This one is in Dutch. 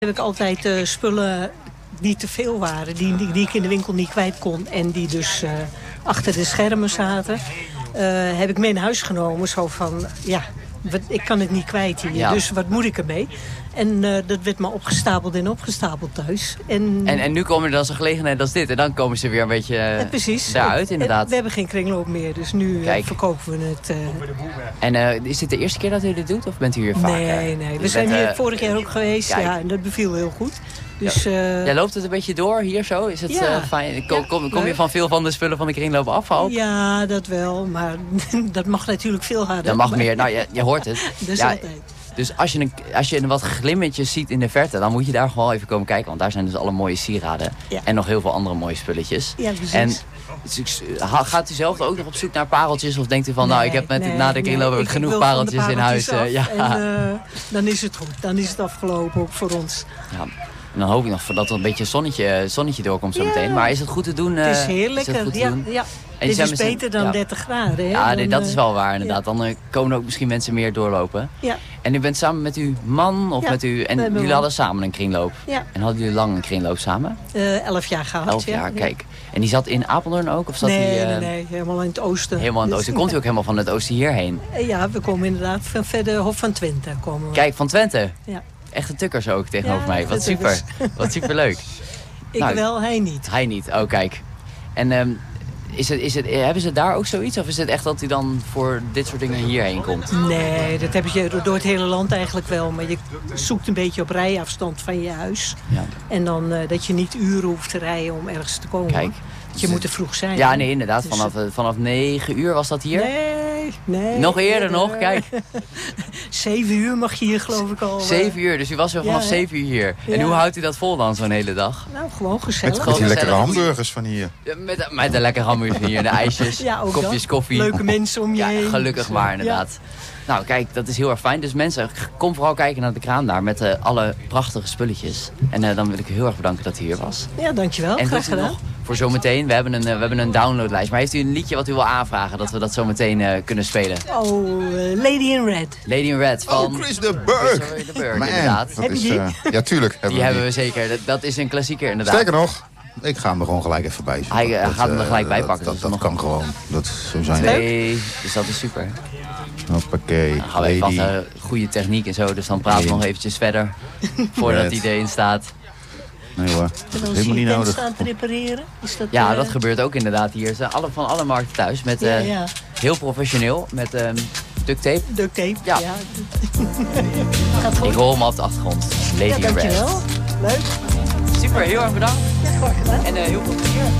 Heb ik altijd spullen die te veel waren, die ik in de winkel niet kwijt kon en die dus achter de schermen zaten, heb ik mee naar huis genomen. Zo van, ja, ik kan het niet kwijt hier, dus wat moet ik ermee? En dat werd maar opgestapeld en opgestapeld thuis. En nu komen er dan zo'n gelegenheid als dit. En dan komen ze weer een beetje daaruit, inderdaad. We hebben geen kringloop meer, dus nu verkopen we het. En is dit de eerste keer dat u dit doet? Of bent u hier vaker? Nee. We zijn hier vorig jaar ook geweest. Ja, en dat beviel heel goed. Dus, loopt het een beetje door hier zo? Is het fijn? Kom je van veel van de spullen van de kringloop af ook? Ja, dat wel. Maar dat mag natuurlijk veel harder. Dat mag meer. Nou, je hoort het. Dat is altijd. Dus als je wat glimmetjes ziet in de verte, dan moet je daar gewoon even komen kijken. Want daar zijn dus alle mooie sieraden. Ja. En nog heel veel andere mooie spulletjes. Ja, precies. En gaat u zelf ook nog op zoek naar pareltjes? Of denkt u van, ik heb na de kringloop heb ik genoeg pareltjes in huis. En, dan is het goed. Dan is het afgelopen ook voor ons. Ja. En dan hoop ik nog dat er een beetje zonnetje doorkomt zo meteen. Maar is het goed te doen? Het is heel lekker. Ja. En dit is beter dan 30 graden. Hè? Ja, dat is wel waar inderdaad. Dan komen ook misschien mensen meer doorlopen. Ja. En u bent samen met uw man of met u... En jullie hadden samen een kringloop. Ja. En hadden jullie lang een kringloop samen? 11 jaar gehad. 11 jaar, kijk. En die zat in Apeldoorn ook? Of zat nee, helemaal in het oosten. Helemaal in het oosten. Komt u ook helemaal van het oosten hierheen? Ja, we komen inderdaad van verder Hof van Twente. Kijk, van Twente? Ja. Echte tukkers ook tegenover mij. Wat super. Wat super leuk. Ik wel, hij niet. Hij niet, oh kijk. En hebben ze daar ook zoiets? Of is het echt dat u dan voor dit soort dingen hierheen komt? Nee, dat heb je door het hele land eigenlijk wel. Maar je zoekt een beetje op rijafstand van je huis. Ja. En dan dat je niet uren hoeft te rijden om ergens te komen. Kijk. Je moet er vroeg zijn. Ja, nee, inderdaad. Vanaf 9 uur was dat hier? Nee. Nog eerder nog, kijk. 7 uur mag je hier geloof ik al. 7 uur, dus u was weer vanaf 7 uur hier. Ja. En hoe houdt u dat vol dan zo'n hele dag? Nou, gewoon gezellig. Met die lekkere hamburgers van hier. Ja, met de lekkere hamburgers van hier, de ijsjes, kopjes koffie. Leuke mensen om je heen. Ja, gelukkig maar inderdaad. Ja. Nou kijk, dat is heel erg fijn. Dus mensen, kom vooral kijken naar de kraam daar met alle prachtige spulletjes. En dan wil ik u heel erg bedanken dat u hier was. Ja, dankjewel. En graag gedaan. Voor zometeen, we hebben een downloadlijst. Maar heeft u een liedje wat u wil aanvragen, dat we dat zometeen kunnen spelen? Lady in Red. Lady in Red van Chris de Burgh. Inderdaad. Heb je die? Ja, tuurlijk. Die hebben we zeker. Dat is een klassieker inderdaad. Sterker nog, ik ga hem er gewoon gelijk even bij. Hij gaat hem er gelijk bij pakken. Dat kan gewoon. Zo zijn dus dat is super. Hoppakee. Dan gaan we even goede techniek en zo. Dus dan praten we nog eventjes verder. Voordat hij erin staat. Nee hoor, dat is helemaal niet nodig. Staan te repareren? Is dat, dat gebeurt ook inderdaad hier. Ze zijn van alle markten thuis. Met, heel professioneel. Met duct tape. Duct tape, ja. Gaat goed. Ik hoor hem op de achtergrond. Lady in Red. Dankjewel. Leuk. Super, heel erg bedankt. Ja, graag gedaan. En heel veel plezier.